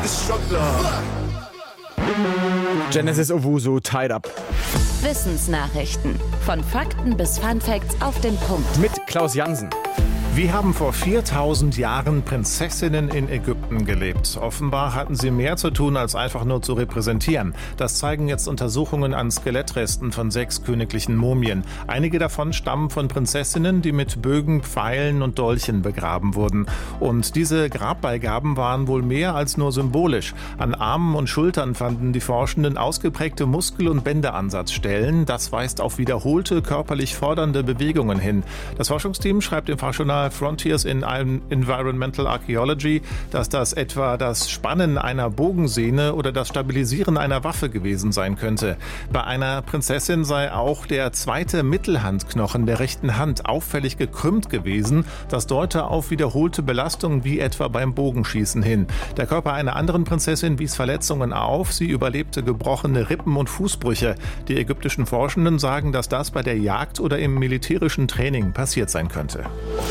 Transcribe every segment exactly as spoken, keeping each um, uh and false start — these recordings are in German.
Genesis Owusu, Tied Up. Wissensnachrichten. Von Fakten bis Funfacts auf den Punkt. Mit Klaus Jansen. Wie haben vor viertausend Jahren Prinzessinnen in Ägypten gelebt? Offenbar hatten sie mehr zu tun, als einfach nur zu repräsentieren. Das zeigen jetzt Untersuchungen an Skelettresten von sechs königlichen Mumien. Einige davon stammen von Prinzessinnen, die mit Bögen, Pfeilen und Dolchen begraben wurden. Und diese Grabbeigaben waren wohl mehr als nur symbolisch. An Armen und Schultern fanden die Forschenden ausgeprägte Muskel- und Bänderansatzstellen. Das weist auf wiederholte, körperlich fordernde Bewegungen hin. Das Forschungsteam schreibt im Fachjournal Frontiers in Environmental Archaeology, dass das etwa das Spannen einer Bogensehne oder das Stabilisieren einer Waffe gewesen sein könnte. Bei einer Prinzessin sei auch der zweite Mittelhandknochen der rechten Hand auffällig gekrümmt gewesen. Das deute auf wiederholte Belastungen wie etwa beim Bogenschießen hin. Der Körper einer anderen Prinzessin wies Verletzungen auf. Sie überlebte gebrochene Rippen und Fußbrüche. Die ägyptischen Forschenden sagen, dass das bei der Jagd oder im militärischen Training passiert sein könnte.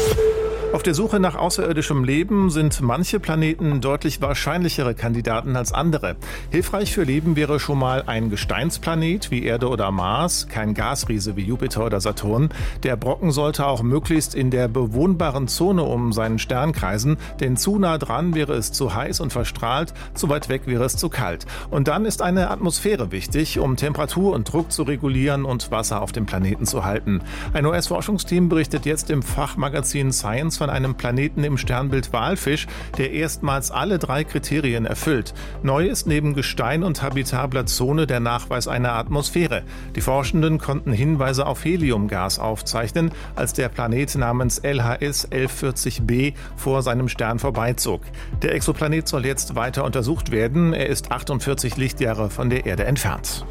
Auf der Suche nach außerirdischem Leben sind manche Planeten deutlich wahrscheinlichere Kandidaten als andere. Hilfreich für Leben wäre schon mal ein Gesteinsplanet wie Erde oder Mars, kein Gasriese wie Jupiter oder Saturn. Der Brocken sollte auch möglichst in der bewohnbaren Zone um seinen Stern kreisen, denn zu nah dran wäre es zu heiß und verstrahlt, zu weit weg wäre es zu kalt. Und dann ist eine Atmosphäre wichtig, um Temperatur und Druck zu regulieren und Wasser auf dem Planeten zu halten. Ein U S-Forschungsteam berichtet jetzt im Fachmagazin Science von einem Planeten im Sternbild Walfisch, der erstmals alle drei Kriterien erfüllt. Neu ist neben Gestein und habitabler Zone der Nachweis einer Atmosphäre. Die Forschenden konnten Hinweise auf Heliumgas aufzeichnen, als der Planet namens L H S elf vierzig b vor seinem Stern vorbeizog. Der Exoplanet soll jetzt weiter untersucht werden. Er ist achtundvierzig Lichtjahre von der Erde entfernt.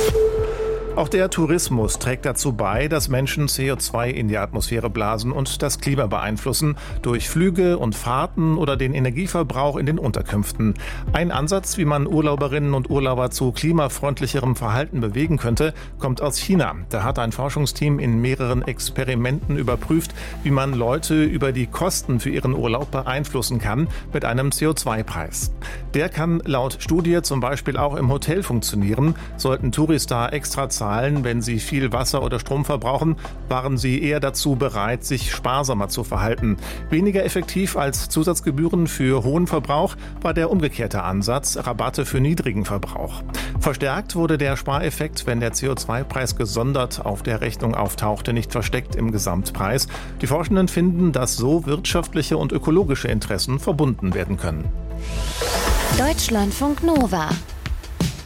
Auch der Tourismus trägt dazu bei, dass Menschen C O zwei in die Atmosphäre blasen und das Klima beeinflussen, durch Flüge und Fahrten oder den Energieverbrauch in den Unterkünften. Ein Ansatz, wie man Urlauberinnen und Urlauber zu klimafreundlicherem Verhalten bewegen könnte, kommt aus China. Da hat ein Forschungsteam in mehreren Experimenten überprüft, wie man Leute über die Kosten für ihren Urlaub beeinflussen kann mit einem C O zwei Preis. Der kann laut Studie zum Beispiel auch im Hotel funktionieren. Sollten Touristen extra zahlen, wenn sie viel Wasser oder Strom verbrauchen, waren sie eher dazu bereit, sich sparsamer zu verhalten. Weniger effektiv als Zusatzgebühren für hohen Verbrauch war der umgekehrte Ansatz, Rabatte für niedrigen Verbrauch. Verstärkt wurde der Spareffekt, wenn der C O zwei Preis gesondert auf der Rechnung auftauchte, nicht versteckt im Gesamtpreis. Die Forschenden finden, dass so wirtschaftliche und ökologische Interessen verbunden werden können. Deutschlandfunk Nova